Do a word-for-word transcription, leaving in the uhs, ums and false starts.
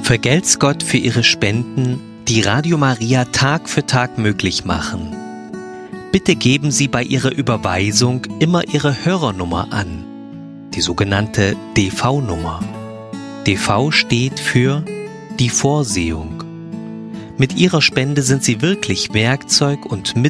Vergelt's Gott für Ihre Spenden, die Radio Maria Tag für Tag möglich machen. Bitte geben Sie bei Ihrer Überweisung immer Ihre Hörernummer an, die sogenannte D V-Nummer. D V steht für die Vorsehung. Mit Ihrer Spende sind Sie wirklich Werkzeug und